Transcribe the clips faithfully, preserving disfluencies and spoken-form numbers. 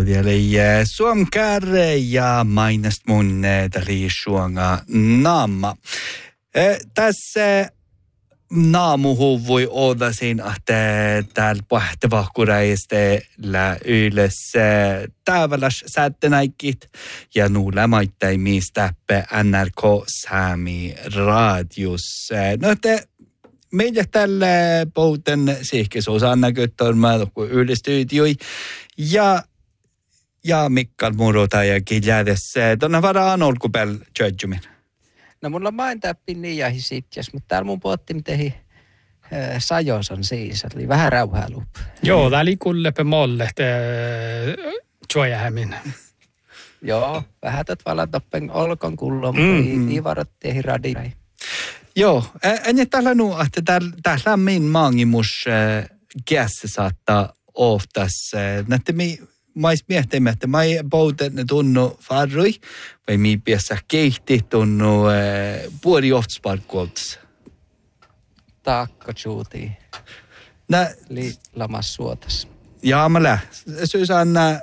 Eli Suomkärre ja mainest mun täli suonga naama. Tässä naamuhu voi olla siinä, että täällä pahtavahkuräisteellä yhdessä täyväläs säättänäikit ja nuulla maittain mistä N R K Sami radius. No te meillä tällä puhuten sihkisuus annäkyttormaa yhdessä studioi ja ja Mikkal Murota ja Kiljädessä. Tuonne varaan olkupäällä tjöjjumin. No mulla on main täppin niin jahisitjas, mutta täällä mun puhutti miten sajos on siis. Eli vähän rauhailup. Joo, tää oli kullepe molle, tjojähämin. Joo, vähän tätä valatoppen olkon kullon, mutta ei varoitteihin radiin. Joo, en täällä nuu, että täällä min maangimus kässä saattaa oftas. Näette mi mais miehtimme, että mä ei poutet ne tunnu farrui, vai mi piessä keihti tunnu puoli oftsparkkuoltas. Taakko tjuutii. Nä Li lamas suotas. Jaa, mä lää. Susanna,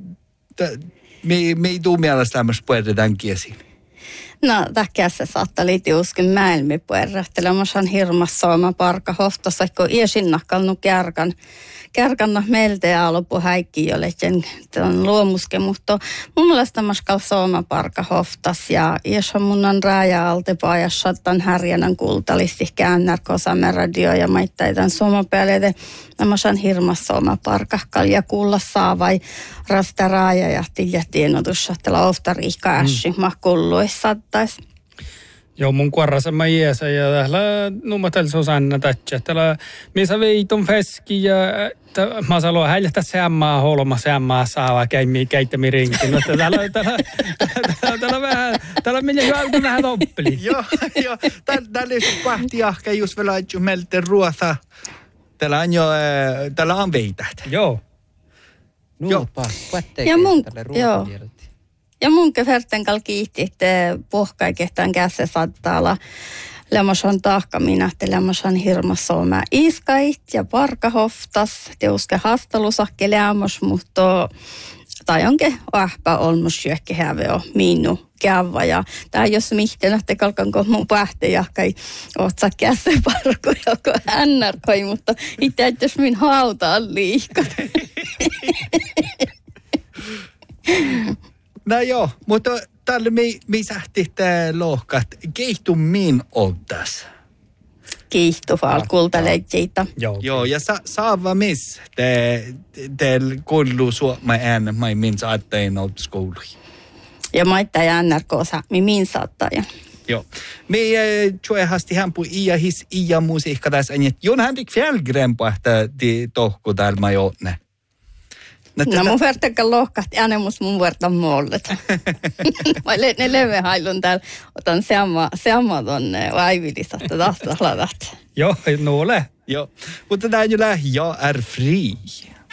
mi mi tuu mielestä lämmäs puhutetaan kiesiin. No, tähkässä saattaa liiti uskin mäelmi puhuttelemaan hirmassa oma parka hoftassa, kun iesinnakkalnu kärkan. Kärkanna meiltä ja lopu häikki jolle tämän luomuske, mutta mun mielestä maskal sooma parka hoftas ja jos on mun on raja altepaa ja sattan härjänän kultalisti käännär kosamme radio ja maittaitan sooma päälle, nämä on hirmas sooma parka kalja kuulla saa vai rasta raja ja tilja tienotus, että laufta riikka ässi, mm. ma kulluis sattais. Joo, mun kuorrassa mä iäsä ja täällä nummatel Susanna tätsä. Täällä missä veiton feski ja mä sanon häijästä sämmää holma sämmää saava käimi keittämi rinkin. No täällä täällä täällä vähän täällä menee jo aika vähän oppeli. Joo, joo. Täällä on pahti ahka just vielä ajattu meiltä ruosa. Täällä on jo täällä on veität. Joo. Nuupa, ja mun joo. Ja mun keferten kal kiitti, että pohkai kehtään kässä saattaa olla lämmös on taakka minä, että lämmös on hirmas sooma iskait ja parkahoftas, teuske hastalusakke lämmös, mutta tai onkin ahpa olmus syökki häveä minun kävä ja tää jos mihtenä, että kalkanko mun pähtejahkai otsa kässä parku, joko ännärkoi, mutta itse jos min hautaan liikat. No joo, mutta täällä me, me sähti tää lohkat. Keihtu min oltas. Keihtu falkulta leitseitä. Joo. Joo, ja sa, saava miss te, teillä kullu suoma ään, mai min saattain olta skouluihin. Ja maittaa ja N R K mi min saattaja. Joo. Me tjuehasti hän pui iya his iya musiikka tässä, että Jon Henrik Fjällgren puhtaa di tohku täällä mä joutne. No mun vertakaan lohkahti, ääne mus mun vertaan mollet. Mä ne levehailun täällä, otan seamma, seamma tonne aivilisasta taas ladat. Joo, no ole. Joo, mutta tää on jo lähe, jag är fri.